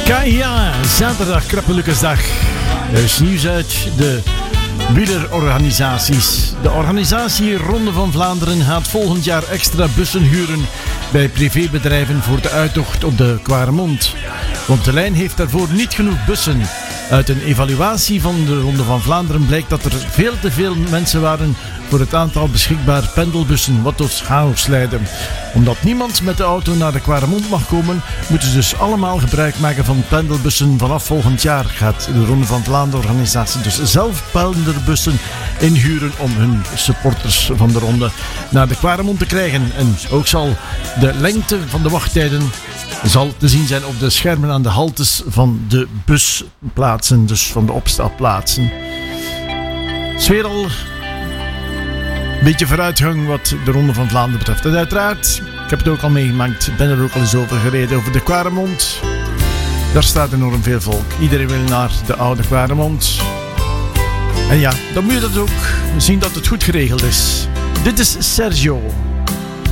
KIA, zaterdag, Krappe Lucasdag. Er is nieuws uit de wielerorganisaties. De organisatie Ronde van Vlaanderen gaat volgend jaar extra bussen huren bij privébedrijven voor de uittocht op de Kwaremond. Want de lijn heeft daarvoor niet genoeg bussen. Uit een evaluatie van de Ronde van Vlaanderen blijkt dat er veel te veel mensen waren voor het aantal beschikbare pendelbussen, wat tot chaos leidde. Omdat niemand met de auto naar de Kwaremond mag komen, moeten ze dus allemaal gebruik maken van pendelbussen. Vanaf volgend jaar gaat de Ronde van Vlaanderen organisatie dus zelf pendelbussen inhuren om hun supporters van de ronde naar de Kwaremond te krijgen. En ook zal de lengte van de wachttijden zal te zien zijn op de schermen aan de haltes van de busplaatsen, dus van de opstapplaatsen. Sfeer al een beetje vooruitgang wat de Ronde van Vlaanderen betreft. En uiteraard, ik heb het ook al meegemaakt, ben er ook al eens over gereden, over de Kwaremond. Daar staat enorm veel volk. Iedereen wil naar de oude Kwaremond. En ja, dan moet je dat ook zien dat het goed geregeld is. Dit is Sergio.